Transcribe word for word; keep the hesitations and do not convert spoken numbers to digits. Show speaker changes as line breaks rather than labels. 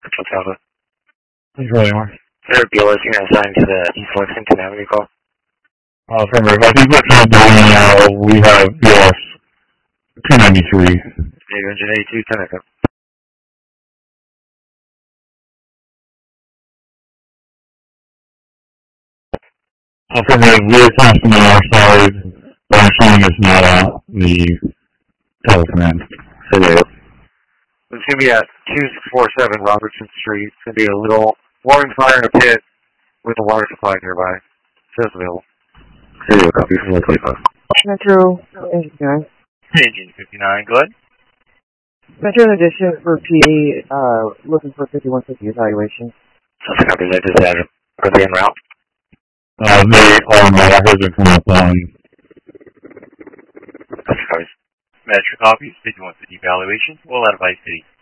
Control Tower.
Control Amar.
There, B L S, you're assigned to the East Lexington Avenue call.
Uh, affirmative. I think what's going on now, we have B L S two ninety-three.
Native Engine eighty-two, ten echo.
Affirmative. We are passing on our side, but I'm showing it's not on the telecommand.
Hello. It's going to be at two six four seven Robertson Street. It's going to be a little warning fire in a pit with a water supply nearby. Says available. Hello, copy from one twenty-five.
Metro, Engine fifty-nine.
Engine fifty-nine, go ahead.
Metro in addition for P A, uh, looking for fifty-one fifty evaluation.
That's a copy. That just added. Are they en route?
Uh, they are not. I heard them come up on.
That's a copy.
Metro copies, fifty-one fifty evaluation. We'll advise city.